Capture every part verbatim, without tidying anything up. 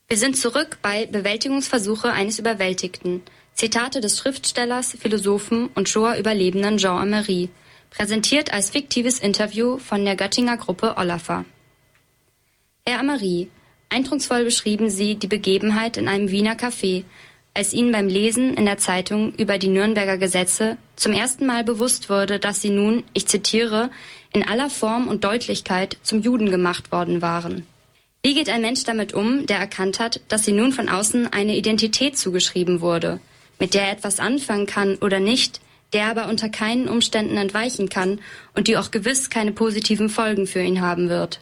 Wir sind zurück bei Bewältigungsversuche eines Überwältigten. Zitate des Schriftstellers, Philosophen und Shoah-Überlebenden Jean Amery. Präsentiert als fiktives Interview von der Göttinger Gruppe Olaffer. Herr Amery, eindrucksvoll beschrieben Sie die Begebenheit in einem Wiener Café, als Ihnen beim Lesen in der Zeitung über die Nürnberger Gesetze zum ersten Mal bewusst wurde, dass Sie nun, ich zitiere, in aller Form und Deutlichkeit zum Juden gemacht worden waren. Wie geht ein Mensch damit um, der erkannt hat, dass sie nun von außen eine Identität zugeschrieben wurde, mit der er etwas anfangen kann oder nicht, der aber unter keinen Umständen entweichen kann und die auch gewiss keine positiven Folgen für ihn haben wird?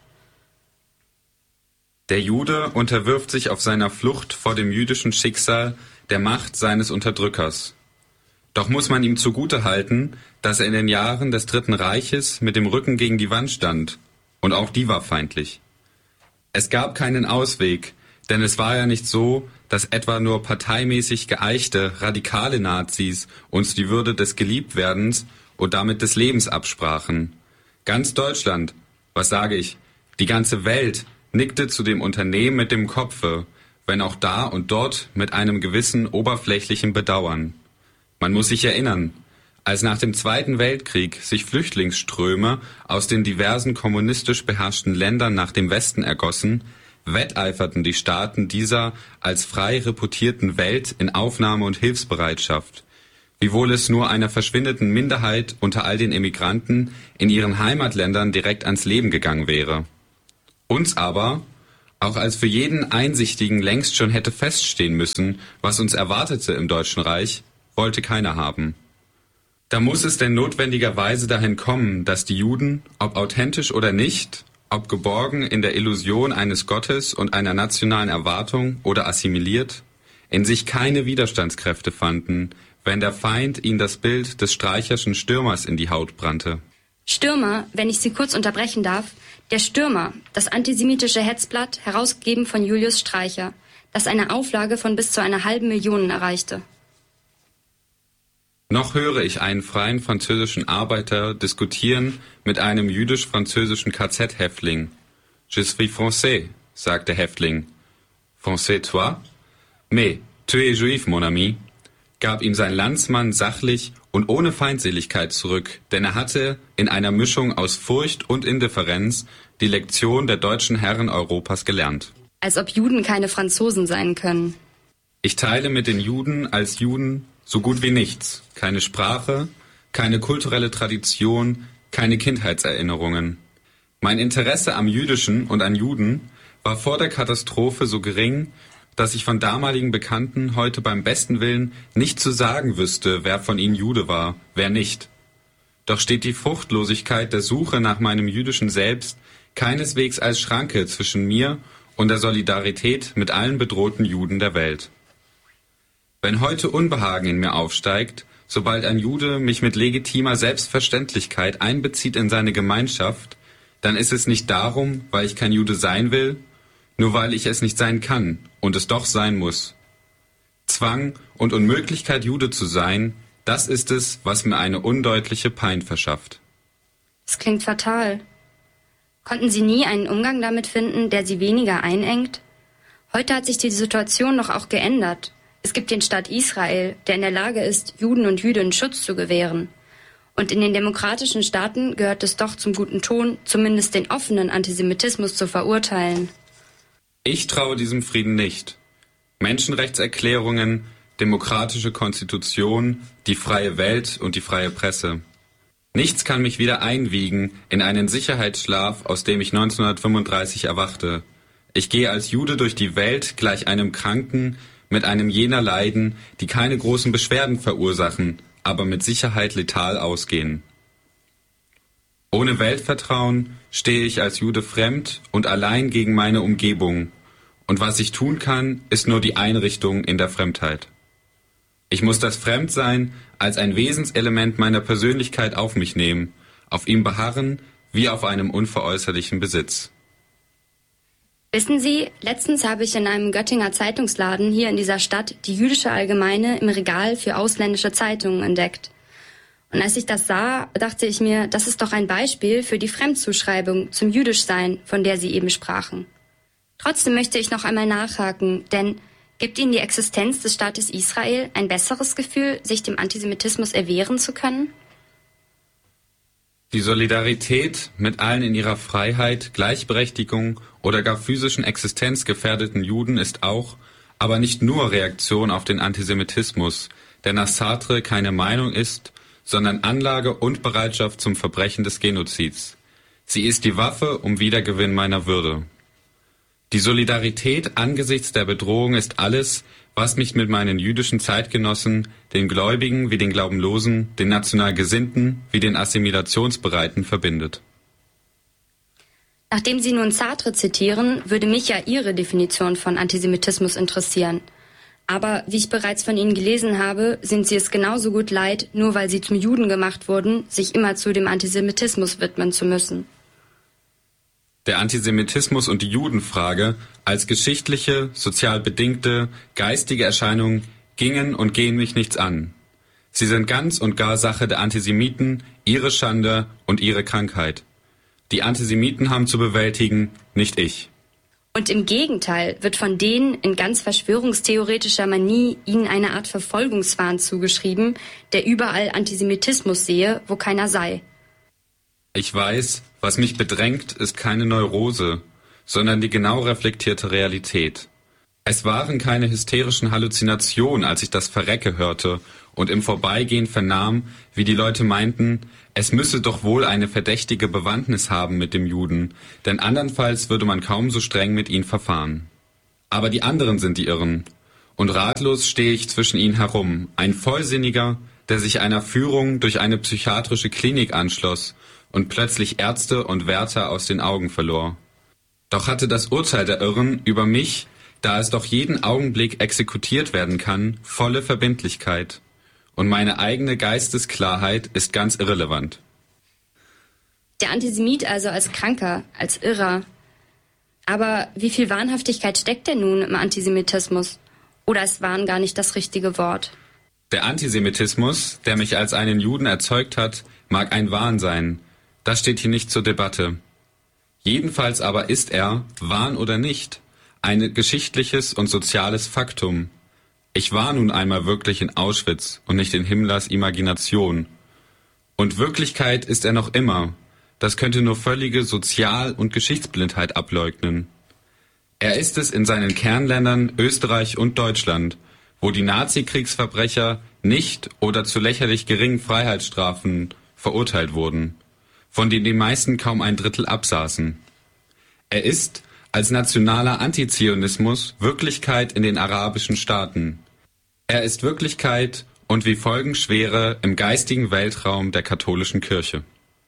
Der Jude unterwirft sich auf seiner Flucht vor dem jüdischen Schicksal der Macht seines Unterdrückers. Doch muss man ihm zugutehalten, dass er in den Jahren des Dritten Reiches mit dem Rücken gegen die Wand stand, und auch die war feindlich. Es gab keinen Ausweg, denn es war ja nicht so, dass etwa nur parteimäßig geeichte, radikale Nazis uns die Würde des Geliebtwerdens und damit des Lebens absprachen. Ganz Deutschland, was sage ich, die ganze Welt nickte zu dem Unternehmen mit dem Kopfe, wenn auch da und dort mit einem gewissen oberflächlichen Bedauern. Man muss sich erinnern, als nach dem Zweiten Weltkrieg sich Flüchtlingsströme aus den diversen kommunistisch beherrschten Ländern nach dem Westen ergossen, wetteiferten die Staaten dieser als frei reputierten Welt in Aufnahme und Hilfsbereitschaft, wiewohl es nur einer verschwindenden Minderheit unter all den Emigranten in ihren Heimatländern direkt ans Leben gegangen wäre. Uns aber, auch als für jeden Einsichtigen längst schon hätte feststehen müssen, was uns erwartete im Deutschen Reich, wollte keiner haben. Da muss es denn notwendigerweise dahin kommen, dass die Juden, ob authentisch oder nicht, ob geborgen in der Illusion eines Gottes und einer nationalen Erwartung oder assimiliert, in sich keine Widerstandskräfte fanden, wenn der Feind ihnen das Bild des streicherschen Stürmers in die Haut brannte. Stürmer, wenn ich Sie kurz unterbrechen darf, der Stürmer, das antisemitische Hetzblatt, herausgegeben von Julius Streicher, das eine Auflage von bis zu einer halben Million erreichte. Noch höre ich einen freien französischen Arbeiter diskutieren mit einem jüdisch-französischen K Z-Häftling. Je suis français, sagt der Häftling. Français toi? Mais, tu es juif, mon ami, gab ihm sein Landsmann sachlich und ohne Feindseligkeit zurück, denn er hatte in einer Mischung aus Furcht und Indifferenz die Lektion der deutschen Herren Europas gelernt. Als ob Juden keine Franzosen sein können. Ich teile mit den Juden als Juden so gut wie nichts. Keine Sprache, keine kulturelle Tradition, keine Kindheitserinnerungen. Mein Interesse am Jüdischen und an Juden war vor der Katastrophe so gering, dass ich von damaligen Bekannten heute beim besten Willen nicht zu sagen wüsste, wer von ihnen Jude war, wer nicht. Doch steht die Fruchtlosigkeit der Suche nach meinem jüdischen Selbst keineswegs als Schranke zwischen mir und der Solidarität mit allen bedrohten Juden der Welt. Wenn heute Unbehagen in mir aufsteigt, sobald ein Jude mich mit legitimer Selbstverständlichkeit einbezieht in seine Gemeinschaft, dann ist es nicht darum, weil ich kein Jude sein will, nur weil ich es nicht sein kann und es doch sein muss. Zwang und Unmöglichkeit, Jude zu sein, das ist es, was mir eine undeutliche Pein verschafft. Es klingt fatal. Konnten Sie nie einen Umgang damit finden, der Sie weniger einengt? Heute hat sich die Situation doch auch geändert. Es gibt den Staat Israel, der in der Lage ist, Juden und Jüdinnen Schutz zu gewähren. Und in den demokratischen Staaten gehört es doch zum guten Ton, zumindest den offenen Antisemitismus zu verurteilen. Ich traue diesem Frieden nicht. Menschenrechtserklärungen, demokratische Konstitution, die freie Welt und die freie Presse. Nichts kann mich wieder einwiegen in einen Sicherheitsschlaf, aus dem ich neunzehnhundertfünfunddreißig erwachte. Ich gehe als Jude durch die Welt gleich einem Kranken, mit einem jener Leiden, die keine großen Beschwerden verursachen, aber mit Sicherheit letal ausgehen. Ohne Weltvertrauen stehe ich als Jude fremd und allein gegen meine Umgebung, und was ich tun kann, ist nur die Einrichtung in der Fremdheit. Ich muss das Fremdsein als ein Wesenselement meiner Persönlichkeit auf mich nehmen, auf ihm beharren, wie auf einem unveräußerlichen Besitz. Wissen Sie, letztens habe ich in einem Göttinger Zeitungsladen hier in dieser Stadt die Jüdische Allgemeine im Regal für ausländische Zeitungen entdeckt. Und als ich das sah, dachte ich mir, das ist doch ein Beispiel für die Fremdzuschreibung zum Jüdischsein, von der Sie eben sprachen. Trotzdem möchte ich noch einmal nachhaken, denn gibt Ihnen die Existenz des Staates Israel ein besseres Gefühl, sich dem Antisemitismus erwehren zu können? Die Solidarität mit allen in ihrer Freiheit, Gleichberechtigung oder gar physischen Existenz gefährdeten Juden ist auch, aber nicht nur Reaktion auf den Antisemitismus, der nach Sartre keine Meinung ist, sondern Anlage und Bereitschaft zum Verbrechen des Genozids. Sie ist die Waffe um Wiedergewinn meiner Würde. Die Solidarität angesichts der Bedrohung ist alles, was mich mit meinen jüdischen Zeitgenossen, den Gläubigen wie den Glaubenlosen, den national Gesinnten wie den Assimilationsbereiten verbindet. Nachdem Sie nun Sartre zitieren, würde mich ja Ihre Definition von Antisemitismus interessieren. Aber wie ich bereits von Ihnen gelesen habe, sind Sie es genauso gut leid, nur weil Sie zum Juden gemacht wurden, sich immer zu dem Antisemitismus widmen zu müssen. Der Antisemitismus und die Judenfrage als geschichtliche, sozial bedingte, geistige Erscheinung gingen und gehen mich nichts an. Sie sind ganz und gar Sache der Antisemiten, ihre Schande und ihre Krankheit. Die Antisemiten haben zu bewältigen, nicht ich. Und im Gegenteil wird von denen in ganz verschwörungstheoretischer Manie ihnen eine Art Verfolgungswahn zugeschrieben, der überall Antisemitismus sehe, wo keiner sei. Ich weiß, was mich bedrängt, ist keine Neurose, sondern die genau reflektierte Realität. Es waren keine hysterischen Halluzinationen, als ich das Verrecke hörte und im Vorbeigehen vernahm, wie die Leute meinten, es müsse doch wohl eine verdächtige Bewandtnis haben mit dem Juden, denn andernfalls würde man kaum so streng mit ihnen verfahren. Aber die anderen sind die Irren, und ratlos stehe ich zwischen ihnen herum, ein Vollsinniger, der sich einer Führung durch eine psychiatrische Klinik anschloss und plötzlich Ärzte und Wärter aus den Augen verlor. Doch hatte das Urteil der Irren über mich, da es doch jeden Augenblick exekutiert werden kann, volle Verbindlichkeit. Und meine eigene Geistesklarheit ist ganz irrelevant. Der Antisemit also als Kranker, als Irrer. Aber wie viel Wahnhaftigkeit steckt denn nun im Antisemitismus? Oder ist Wahn gar nicht das richtige Wort? Der Antisemitismus, der mich als einen Juden erzeugt hat, mag ein Wahn sein. Das steht hier nicht zur Debatte. Jedenfalls aber ist er, Wahn oder nicht, ein geschichtliches und soziales Faktum. Ich war nun einmal wirklich in Auschwitz und nicht in Himmlers Imagination. Und Wirklichkeit ist er noch immer. Das könnte nur völlige Sozial- und Geschichtsblindheit ableugnen. Er ist es in seinen Kernländern Österreich und Deutschland, wo die Nazi-Kriegsverbrecher nicht oder zu lächerlich geringen Freiheitsstrafen verurteilt wurden, von denen die meisten kaum ein Drittel absaßen. Er ist als nationaler Antizionismus Wirklichkeit in den arabischen Staaten. Er ist Wirklichkeit und wie folgenschwere im geistigen Weltraum der katholischen Kirche.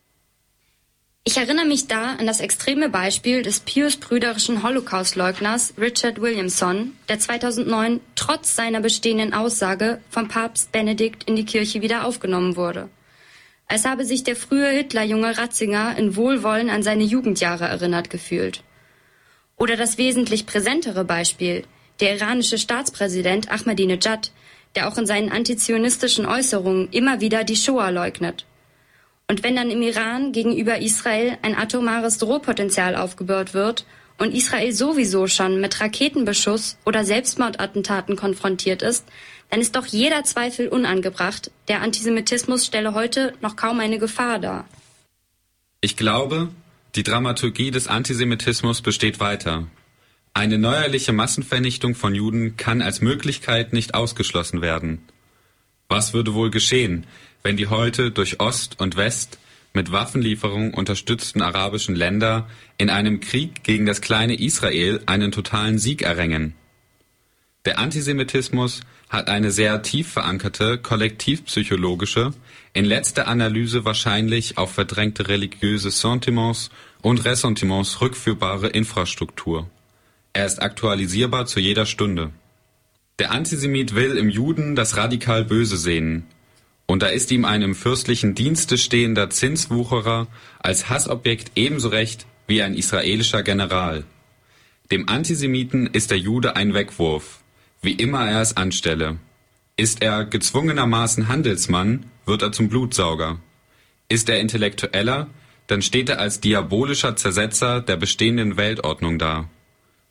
Ich erinnere mich da an das extreme Beispiel des pius-brüderischen Holocaust-Leugners Richard Williamson, der zweitausendneun trotz seiner bestehenden Aussage vom Papst Benedikt in die Kirche wieder aufgenommen wurde. Als habe sich der frühe Hitlerjunge Ratzinger in Wohlwollen an seine Jugendjahre erinnert gefühlt. Oder das wesentlich präsentere Beispiel, der iranische Staatspräsident Ahmadinejad, der auch in seinen antizionistischen Äußerungen immer wieder die Shoah leugnet. Und wenn dann im Iran gegenüber Israel ein atomares Drohpotenzial aufgebaut wird und Israel sowieso schon mit Raketenbeschuss oder Selbstmordattentaten konfrontiert ist, dann ist doch jeder Zweifel unangebracht, der Antisemitismus stelle heute noch kaum eine Gefahr dar. Ich glaube, die Dramaturgie des Antisemitismus besteht weiter. Eine neuerliche Massenvernichtung von Juden kann als Möglichkeit nicht ausgeschlossen werden. Was würde wohl geschehen, wenn die heute durch Ost und West mit Waffenlieferungen unterstützten arabischen Länder in einem Krieg gegen das kleine Israel einen totalen Sieg erringen? Der Antisemitismus hat eine sehr tief verankerte, kollektivpsychologische, in letzter Analyse wahrscheinlich auf verdrängte religiöse Sentiments und Ressentiments rückführbare Infrastruktur. Er ist aktualisierbar zu jeder Stunde. Der Antisemit will im Juden das radikal Böse sehen. Und da ist ihm ein im fürstlichen Dienste stehender Zinswucherer als Hassobjekt ebenso recht wie ein israelischer General. Dem Antisemiten ist der Jude ein Wegwurf, wie immer er es anstelle. Ist er gezwungenermaßen Handelsmann, wird er zum Blutsauger. Ist er Intellektueller, dann steht er als diabolischer Zersetzer der bestehenden Weltordnung da.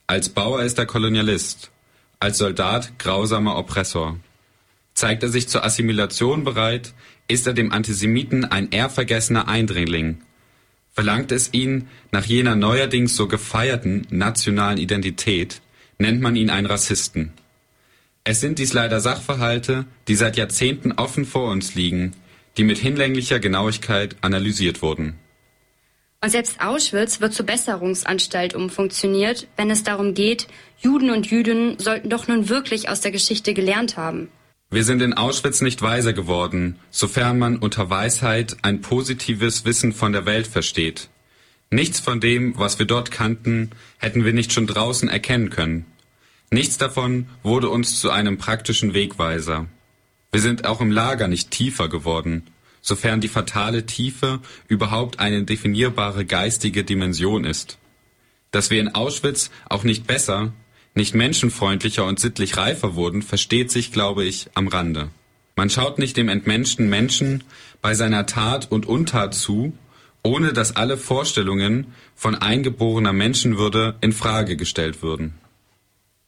Als Bauer ist er Kolonialist, als Soldat grausamer Oppressor. Zeigt er sich zur Assimilation bereit, ist er dem Antisemiten ein ehrvergessener Eindringling. Verlangt es ihn nach jener neuerdings so gefeierten nationalen Identität, nennt man ihn einen Rassisten. Es sind dies leider Sachverhalte, die seit Jahrzehnten offen vor uns liegen, die mit hinlänglicher Genauigkeit analysiert wurden. Und selbst Auschwitz wird zur Besserungsanstalt umfunktioniert, wenn es darum geht, Juden und Jüdinnen sollten doch nun wirklich aus der Geschichte gelernt haben. Wir sind in Auschwitz nicht weiser geworden, sofern man unter Weisheit ein positives Wissen von der Welt versteht. Nichts von dem, was wir dort kannten, hätten wir nicht schon draußen erkennen können. Nichts davon wurde uns zu einem praktischen Wegweiser. Wir sind auch im Lager nicht tiefer geworden, sofern die fatale Tiefe überhaupt eine definierbare geistige Dimension ist. Dass wir in Auschwitz auch nicht besser, nicht menschenfreundlicher und sittlich reifer wurden, versteht sich, glaube ich, am Rande. Man schaut nicht dem entmenschten Menschen bei seiner Tat und Untat zu, ohne dass alle Vorstellungen von eingeborener Menschenwürde in Frage gestellt würden.